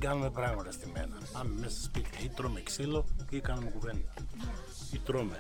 κάνουμε πράγματα στη μένα. Πάμε μέσα στο σπίτι, ή τρώμε ξύλο ή κάνουμε κουβέντα. Ή τρώμε.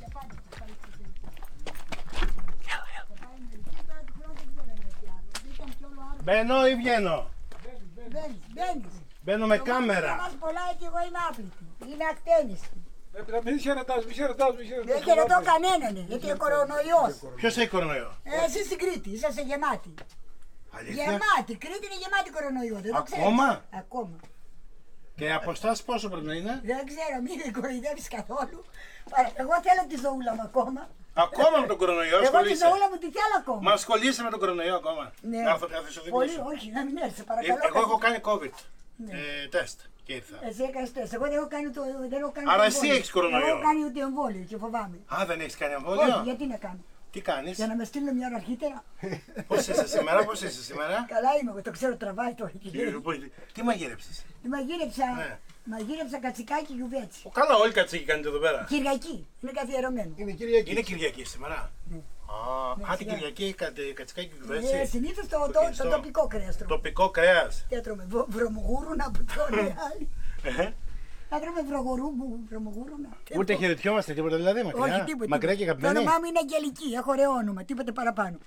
Μπαίνω ή βγαίνω? Μπαίνεις. Μπαίνω με κάμερα. Μας πολλά και εγώ είμαι άπλητη. Είμαι ακτένιστη. Μην χαιρετάς. Δεν χαιρετώ κανέναν, γιατί είναι κορονοϊός. Ποιος έχει κορονοϊό? Εσείς στην Κρήτη, είσαστε γεμάτοι. Αλήθεια? Γεμάτη, Κρήτη είναι γεμάτη κορονοϊό. Δεν το ξέρετε. Ακόμα? Ακόμα. Και οι αποστάσεις πόσο πρέπει να είναι? Δεν ξέρω, μην κοροϊδεύεις καθόλου. Εγώ θέλω τη ζωούλα μου ακόμα. Ακόμα με τον κορονοϊό Εγώ τη ασχολείσαι? ζωούλα μου τη θέλω ακόμα. Μα ασχολείσαι με τον κορονοϊό ακόμα? Ναι. Να έρθω κάθε σου Πολύ, δίπλα σου. όχι, να μην έρθει, σε παρακαλώ. Εγώ έχω κάνει COVID Ναι. τεστ και ήρθα. Εσύ έκανες τεστ. Εγώ δεν έχω κάνει το. Δεν έχω κάνει Άρα το εσύ εμβόλιο. έχεις κορονοϊό. Εγώ έχω κάνει ούτε εμβόλιο και φοβάμαι. Α, δεν έχεις κάνει Όχι, εμβόλιο? γιατί να κάνω. Τι κάνεις? Για να με στείλουν μια ώρα αρχίτερα. Πώς είσαι σήμερα, πώς είσαι σήμερα? Καλά είμαι, εγώ το ξέρω, τραβάει το Τι μαγείρεψες? Ναι. Μαγείρεψα κατσικάκι γιουβέτσι. Καλά, όλοι κατσίκι κάνετε εδώ πέρα. Κυριακή, είναι καθιερωμένο. Είναι Κυριακή. Είναι Κυριακή σήμερα? Ναι. Α, την Κυριακή κάνετε κατσικάκι και Ναι, έτσι. συνήθως το κλειστό. τοπικό κρέας τρώμε. Τοπικό κρέας. Δεν τρώμε βρωμογούρουνα που τρώνε άλλοι. Ε, Θα τρώμε βρωμογούρουνα. Ούτε χαιρετιόμαστε τίποτα δηλαδή Όχι, μακριά? τίποτα. Μακριά και Το αγαπημένη. όνομά μου είναι Αγγελική, έχω ωραίο όνομα, τίποτε παραπάνω.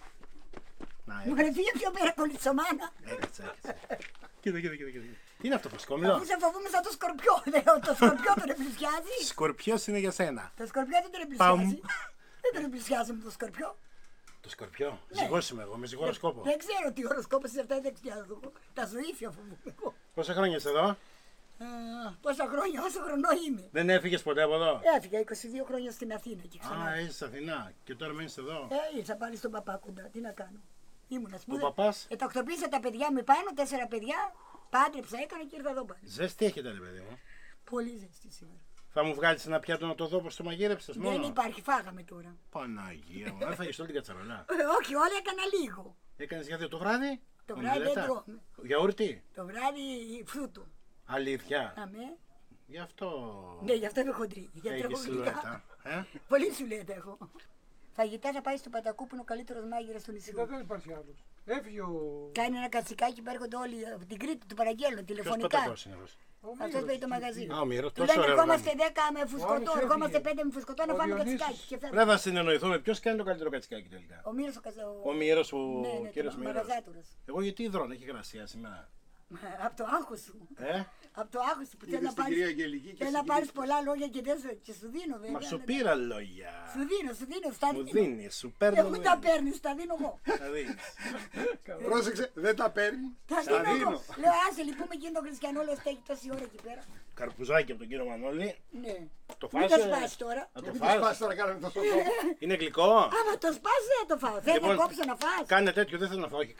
Να, Μου είχαν φύγει πιο πέρα κολλητσομάνα. έκατσε. Κοίτα. Τι είναι αυτό, φωσκόμηλο? Αφού σε φοβούμαι σαν το σκορπιό, το σκορπιό τον επλησιάζει. Σκορπιός είναι για σένα. Το σκορπιό δεν τον Παμ. επλησιάζει. Δεν τον επλησιάζει με το σκορπιό. Το σκορπιό. Ναι. Ζυγός είμαι εγώ, με ζυγοροσκόπο. Δεν ξέρω τι οροσκόπο σε αυτά δεν ξέρω. Τα ζωήφια φοβούμαι εγώ. Πόσα χρόνια είσαι εδώ? Πόσα χρόνια, όσο χρονό είμαι. Δεν έφυγες ποτέ από εδώ? Έφυγα 22 χρόνια στην Αθήνα και ξανά. Α, είσαι Αθηνά και τώρα μένεις εδώ. Ήρθα πάλι στον παπά κοντά, τι να κάνω. Ήμουνα Ο παπάς? Τακτοποίησα τα παιδιά μου πάνω, 4 παιδιά. Πάντρεψα, έκανα και ήρθα εδώ πάλι. Ζέστη έχετε, ρε παιδί μου. Πολύ ζέστη σήμερα. Θα μου βγάλεις ένα πιάτο να το δω πως το μαγείρεψες μόνο? Δεν υπάρχει, φάγαμε τώρα. Παναγία μου, έφαγες όλη την κατσαρολά. Όχι, όλα έκανα λίγο. Έκανες για δύο το βράδυ? Το βράδυ δεν τρώμε. Γιαούρτι? Το βράδυ φρούτο. Αλήθεια? Αμέ. Γι' αυτό Ναι, γι' αυτό είμαι χοντρή. Γιατί έχεις έχω σιλουέτα. Πολύ σουλέτα έχω. Φαγητά θα πάει στο Πατακού που είναι ο καλύτερος μάγειρας του νησιού. Δεν υπάρχει άλλος. Έφυγε ο... Κάνει ένα κατσικάκι που έρχονται όλοι από την Κρήτη, του παραγγέλνουν Ποιος τηλεφωνικά. πατακός είναι αυτός? Αυτό παίρνει το μαγαζί. Α, ο Μύρος, Του τόσο λένε ωραίο ερχόμαστε γράμμα. 10 με φουσκωτό, Άλλος ερχόμαστε έφυγε. 5 με φουσκωτό να Ο φάμε Διονύσης. κατσικάκι. Και φεύγουμε. Πρέπει να συνεννοηθούμε ποιος κάνει το καλύτερο κατσικάκι τελικά. Ο Μύρος Ο Μύρος, ο Ναι, κύριος το Μύρος. μαγαζάτορας. Εγώ γιατί υδρώνω, έχει γρασία σήμερα. Από το άγχος σου. Από το άγχος σου που θέλει να στην κυρία πάρεις. Αγγελική και Θέλει να πάρεις πολλά λόγια και σου δίνω βέβαια. Μα σου Ναι. πήρα λόγια. Σου δίνω, στα Μου δίνω. δίνεις, σου παίρνω. Εγώ τα παίρνεις, τα δίνω εγώ. Θα δεις. Πρόσεξε, δεν τα παίρνει. Τα Τα δίνω εγώ. δίνω. Λέω άσε λυπούμε εκείνο το χριστιανό, λέω στέκει τόση ώρα εκεί πέρα. Καρπουζάκι από τον κύριο Μανώλη. Ναι. Το Μην φας? το σπάσει τώρα. Να το Μην το φας? σπάσει τώρα, κάναμε το σωτό. Είναι γλυκό? Άμα το σπάσει δεν το φάω. Θέλει να Λοιπόν, κόψω να φας. Κάνε τέτοιο, δεν θέλω να φάω. Όχι,